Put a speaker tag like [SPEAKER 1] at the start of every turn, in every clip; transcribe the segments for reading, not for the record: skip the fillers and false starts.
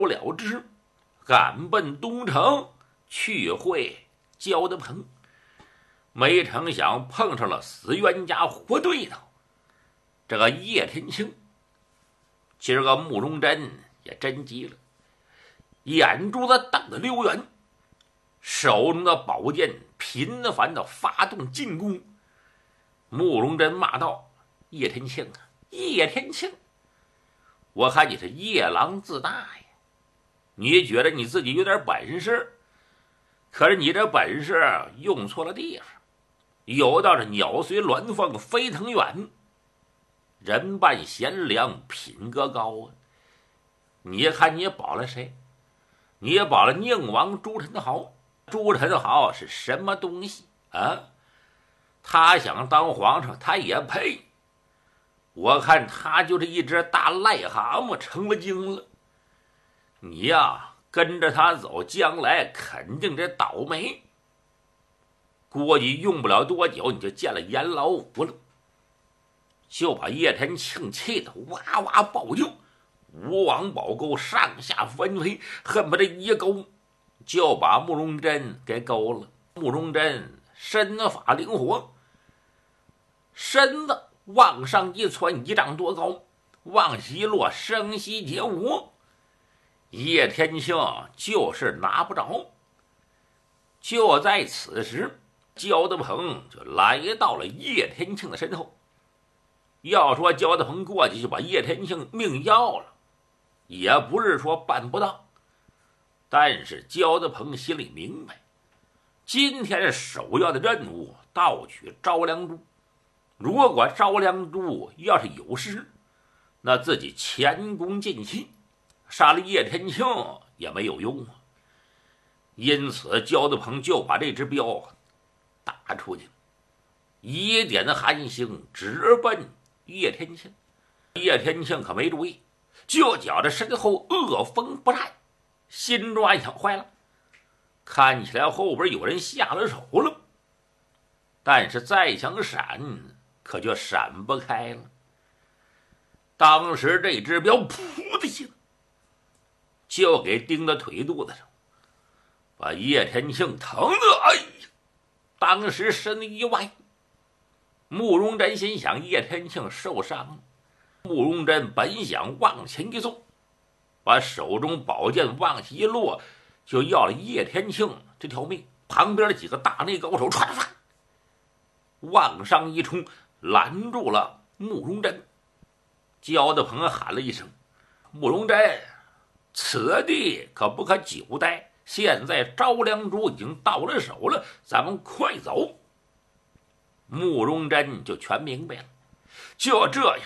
[SPEAKER 1] 不了之，赶奔东城去会焦德鹏。没成想碰上了死冤家活对头，这个叶天庆。今儿个慕容真也真急了，眼珠子瞪得溜圆，手中的宝剑频繁的发动进攻。慕容真骂道：“叶天庆啊，叶天庆，我看你是夜郎自大呀！你觉得你自己有点本事，可是你这本事用错了地方。有道是鸟随鸾凤飞腾远，人伴贤良品格高啊！你看你保了谁？你保了宁王朱宸濠。朱宸濠是什么东西啊？他想当皇上，他也配。我看他就是一只大癞蛤蟆成了精了。你呀，跟着他走，将来肯定这倒霉。估计用不了多久，你就见了阎老五了。”就把叶天庆气得哇哇暴叫，吴王宝钩上下翻飞，恨不得一勾就把慕容真给勾了。慕容真身法灵活，身子往上一窜，1丈多高，往下一落，声息皆无。叶天庆就是拿不着。就在此时，焦德鹏就来到了叶天庆的身后。要说焦德鹏过去就把叶天庆命要了，也不是说办不到。但是焦德鹏心里明白，今天首要的任务盗取昭良珠。如果昭良珠要是有失，那自己前功尽弃，杀了叶天庆也没有用啊。因此焦德鹏就把这只镖打出去，一点的寒星直奔叶天庆。叶天庆可没注意，就觉着身后恶风不善，心中暗想：坏了，看起来后边有人下了手了。但是再想闪，可就闪不开了。当时这只镖噗的一下就给钉到腿肚子上，把叶天庆疼的哎呀，当时身一歪。慕容真心想叶天庆受伤了，慕容真本想往前一纵，把手中宝剑往下一落，就要了叶天庆这条命。旁边的几个大内高手唰唰往上一冲，拦住了慕容真。焦德鹏喊了一声：“慕容真，此地可不可久待？现在昭良珠已经到了手了，咱们快走。”慕容真就全明白了，就这样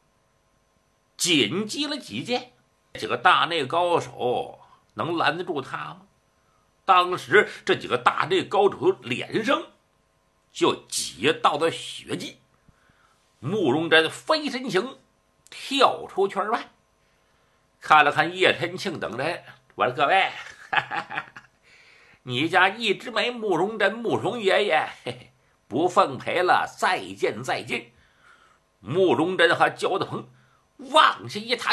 [SPEAKER 1] 紧击了几剑，几个大内高手能拦得住他吗？当时这几个大内高手脸上就挤到了血迹。慕容真飞身行，跳出圈外，看了看叶天庆等人，我说：“各位，哈哈哈，你家一枝梅慕容真慕容爷爷，嘿嘿，不奉陪了，再见再见。”慕容真和焦德鹏往下一踏，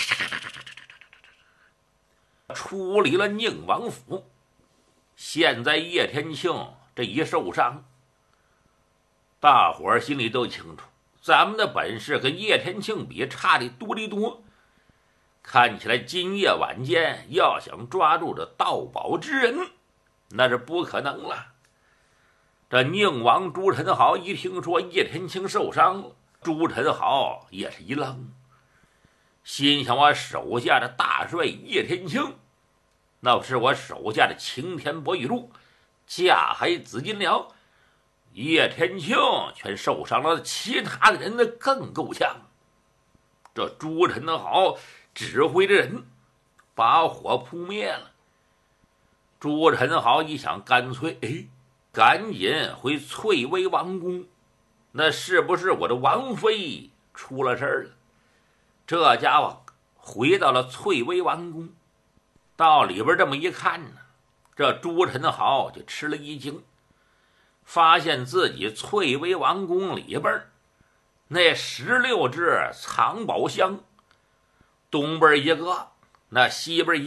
[SPEAKER 1] 出离了宁王府。现在叶天庆这一受伤，大伙儿心里都清楚，咱们的本事跟叶天庆比差的多得多。看起来今夜晚间要想抓住这盗宝之人，那是不可能了。这宁王朱宸濠一听说叶天庆受伤了，朱宸濠也是一愣，心想：我手下的大帅叶天庆，那是我手下的擎天博玉柱、架海紫金梁，叶天庆全受伤了，其他的人呢更够呛。这朱宸濠指挥着人把火扑灭了。朱宸濠一想，干脆赶紧回翠微王宫，那是不是我的王妃出了事儿了？这家伙回到了翠微王宫，到里边这么一看呢，这朱宸濠就吃了一惊，发现自己翠微王宫里边那16只藏宝箱，东边一个， 那西边